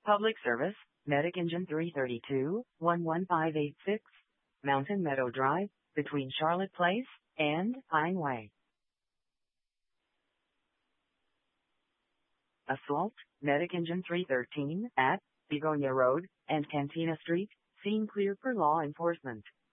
Public Service, Medic Engine 332, 11586, Mountain Meadow Drive, between Charlotte Place and Pine Way. Assault, Medic Engine 313, at Begonia Road and Cantina Street, scene clear for law enforcement.